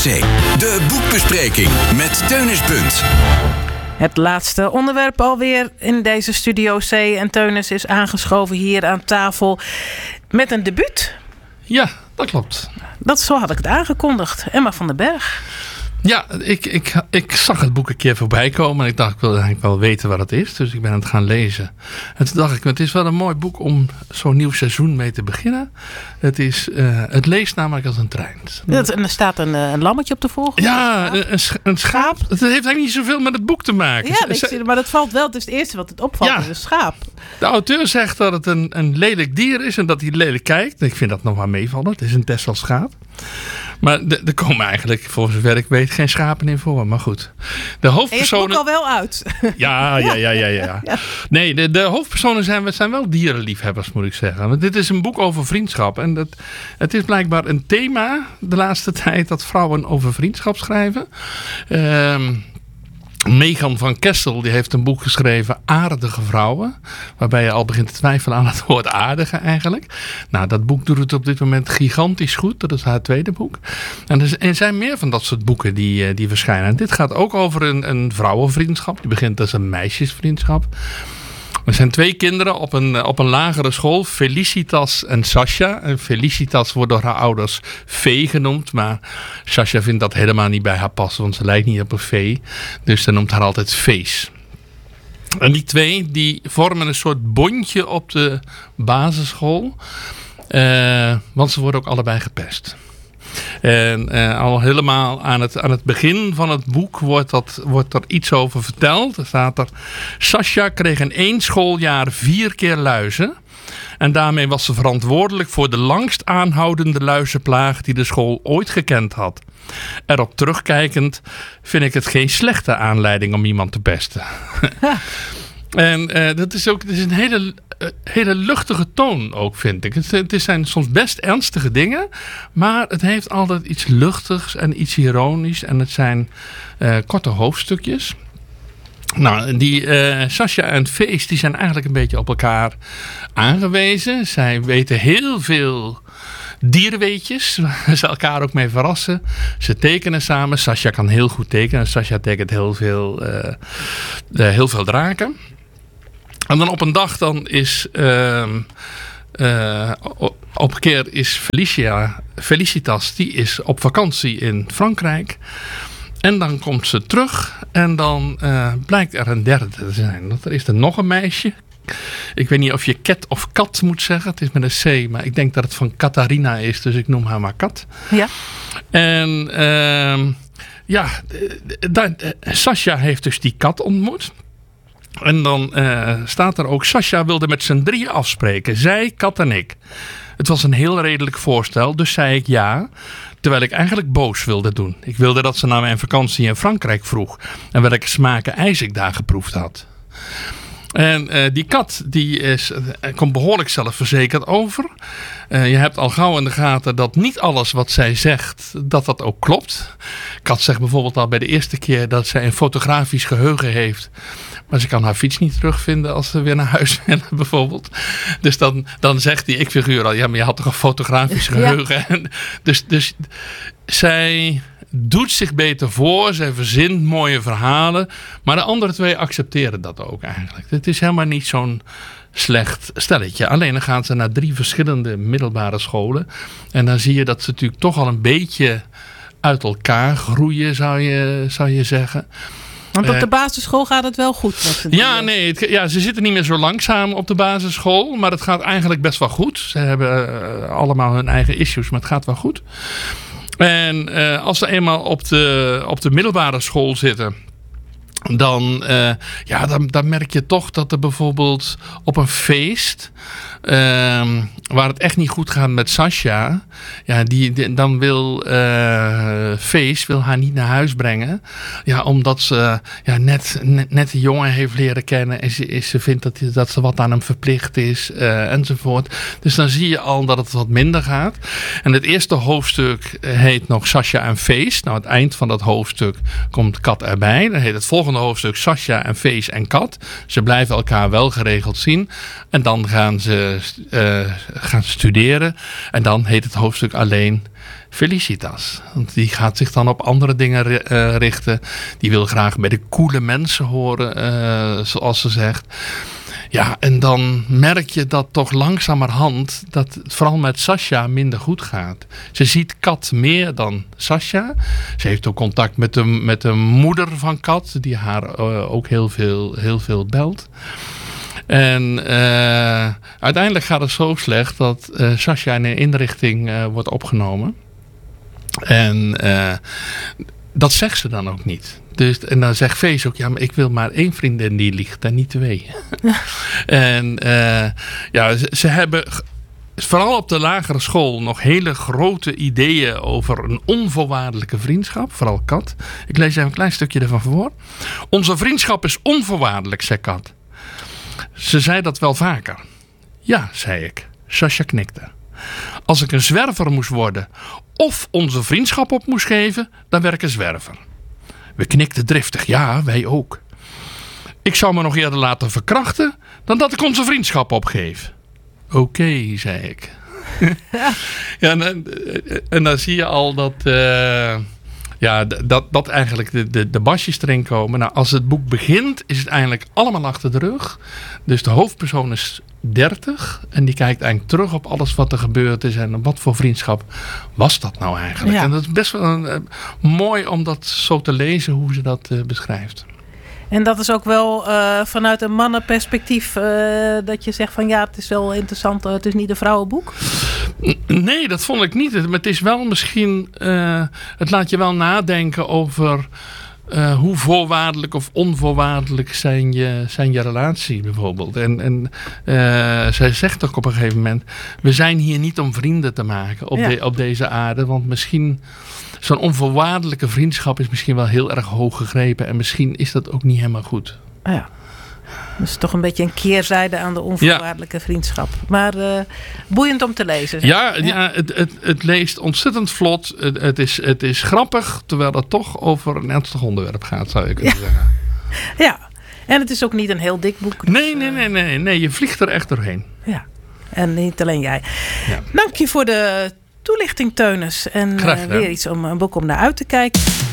De boekbespreking met Teunis Punt. Het laatste onderwerp alweer in deze Studio C. En Teunis is aangeschoven hier aan tafel met een debuut. Ja, dat klopt. Zo had ik het aangekondigd. Emma van den Berg. Ja, ik zag het boek een keer voorbij komen. En ik dacht, ik wil eigenlijk wel weten wat het is. Dus ik ben het gaan lezen. En toen dacht ik, het is wel een mooi boek om zo'n nieuw seizoen mee te beginnen. Het leest namelijk als een trein. En er staat een lammetje op de voorgrond. Ja, een schaap. Het heeft eigenlijk niet zoveel met het boek te maken. Ja, maar dat valt wel. Het is het eerste wat het opvalt, is een schaap. De auteur zegt dat het een lelijk dier is en dat hij lelijk kijkt. Ik vind dat nog maar meevallen. Het is een Texels schaap. Maar er komen eigenlijk, voor zover ik weet, geen schapen in voor. Maar goed. De hoofdpersonen... En je komt al wel uit. Ja. Nee, de hoofdpersonen zijn wel dierenliefhebbers, moet ik zeggen. Want dit is een boek over vriendschap. En het is blijkbaar een thema de laatste tijd dat vrouwen over vriendschap schrijven. Megan van Kessel die heeft een boek geschreven, Aardige Vrouwen. Waarbij je al begint te twijfelen aan het woord aardige eigenlijk. Nou, dat boek doet het op dit moment gigantisch goed. Dat is haar tweede boek. En er zijn meer van dat soort boeken die verschijnen. En dit gaat ook over een vrouwenvriendschap. Die begint als een meisjesvriendschap. Er zijn twee kinderen op een lagere school, Felicitas en Sasha. En Felicitas wordt door haar ouders Vee genoemd. Maar Sasha vindt dat helemaal niet bij haar passen, want ze lijkt niet op een vee. Dus ze noemt haar altijd Vees. En die twee die vormen een soort bondje op de basisschool. Want ze worden ook allebei gepest. En al helemaal aan het begin van het boek wordt er iets over verteld. Er staat er: Sasha kreeg in 1 schooljaar 4 keer luizen. En daarmee was ze verantwoordelijk voor de langst aanhoudende luizenplaag die de school ooit gekend had. Erop terugkijkend vind ik het geen slechte aanleiding om iemand te pesten. En het is een hele luchtige toon ook, vind ik. Het zijn soms best ernstige dingen, maar het heeft altijd iets luchtigs en iets ironisch. En het zijn korte hoofdstukjes. Nou, die Sasha en Feest die zijn eigenlijk een beetje op elkaar aangewezen. Zij weten heel veel dierenweetjes, waar ze elkaar ook mee verrassen. Ze tekenen samen. Sasha kan heel goed tekenen. Sasha tekent heel veel draken. En dan op een dag dan is op een keer is Felicitas, die is op vakantie in Frankrijk. En dan komt ze terug en dan blijkt er een derde te zijn. Er is er nog een meisje. Ik weet niet of je Kat of Kat moet zeggen. Het is met een C, maar ik denk dat het van Catharina is. Dus ik noem haar maar Kat. Ja. En Sasha heeft dus die kat ontmoet. En dan staat er ook: Sasha wilde met z'n 3 afspreken. Zij, Kat en ik. Het was een heel redelijk voorstel, dus zei ik ja. Terwijl ik eigenlijk boos wilde doen. Ik wilde dat ze naar mijn vakantie in Frankrijk vroeg. En welke smaken ijs ik daar geproefd had. En die kat die komt behoorlijk zelfverzekerd over. Je hebt al gauw in de gaten dat niet alles wat zij zegt, dat ook klopt. Kat zegt bijvoorbeeld al bij de eerste keer dat zij een fotografisch geheugen heeft. Maar ze kan haar fiets niet terugvinden als ze weer naar huis willen bijvoorbeeld. Dus dan zegt die ik-figuur al: ja, maar je had toch een fotografisch geheugen. Ja. Dus zij doet zich beter voor. Zij verzint mooie verhalen. Maar de andere 2 accepteren dat ook eigenlijk. Het is helemaal niet zo'n slecht stelletje. Alleen dan gaan ze naar 3 verschillende middelbare scholen. En dan zie je dat ze natuurlijk toch al een beetje uit elkaar groeien, zou je zeggen. Want op de basisschool gaat het wel goed met ze. Ze zitten niet meer zo langzaam op de basisschool. Maar het gaat eigenlijk best wel goed. Ze hebben allemaal hun eigen issues, maar het gaat wel goed. En als ze eenmaal op de middelbare school zitten, dan merk je toch dat er bijvoorbeeld op een feest, waar het echt niet goed gaat met Sasha, dan wil Feest haar niet naar huis brengen. Ja, omdat ze net de jongen heeft leren kennen en ze vindt dat ze wat aan hem verplicht is, enzovoort. Dus dan zie je al dat het wat minder gaat. En het eerste hoofdstuk heet nog Sasha en Feest. Nou, het eind van dat hoofdstuk komt Kat erbij. Dan heet het volgende hoofdstuk Sasha en Feest en Kat. Ze blijven elkaar wel geregeld zien. En dan gaan ze studeren. En dan heet het hoofdstuk alleen Felicitas. Want die gaat zich dan op andere dingen richten. Die wil graag bij de coole mensen horen, zoals ze zegt. Ja, en dan merk je dat toch langzamerhand dat het vooral met Sascha minder goed gaat. Ze ziet Kat meer dan Sascha. Ze heeft ook contact met de moeder van Kat, die haar ook heel veel belt. En uiteindelijk gaat het zo slecht dat Sascha in een inrichting wordt opgenomen. En dat zegt ze dan ook niet. Dus, en dan zegt Vees ook, ja, maar ik wil maar 1 vriendin die ligt en niet 2. En ze hebben vooral op de lagere school nog hele grote ideeën over een onvoorwaardelijke vriendschap. Vooral Kat. Ik lees even een klein stukje ervan voor. Onze vriendschap is onvoorwaardelijk, zei Kat. Ze zei dat wel vaker. Ja, zei ik. Sascha knikte. Als ik een zwerver moest worden of onze vriendschap op moest geven, dan werd ik een zwerver. We knikten driftig. Ja, wij ook. Ik zou me nog eerder laten verkrachten dan dat ik onze vriendschap opgeef. Oké, zei ik. Ja, en dan zie je al dat eigenlijk de basjes erin komen. Nou, als het boek begint, is het eigenlijk allemaal achter de rug. Dus de hoofdpersoon is 30 en die kijkt eigenlijk terug op alles wat er gebeurd is en wat voor vriendschap was dat nou eigenlijk. Ja. En dat is best wel mooi om dat zo te lezen hoe ze dat beschrijft. En dat is ook wel vanuit een mannenperspectief dat je zegt van ja, het is wel interessant, het is niet een vrouwenboek? Nee, dat vond ik niet. Maar het is wel misschien, het laat je wel nadenken over hoe voorwaardelijk of onvoorwaardelijk zijn je relatie bijvoorbeeld. En zij zegt ook op een gegeven moment, we zijn hier niet om vrienden te maken op deze aarde, want misschien zo'n onvoorwaardelijke vriendschap is misschien wel heel erg hoog gegrepen. En misschien is dat ook niet helemaal goed. Ja. Dus toch een beetje een keerzijde aan de onvoorwaardelijke vriendschap. Maar boeiend om te lezen. Ja, het leest ontzettend vlot. Het is grappig, terwijl het toch over een ernstig onderwerp gaat, zou je kunnen zeggen. Ja, en het is ook niet een heel dik boek. Dus, nee, je vliegt er echt doorheen. Ja, en niet alleen jij. Ja. Dank je voor de toelichting, Teunis. En weer iets om een boek om naar uit te kijken.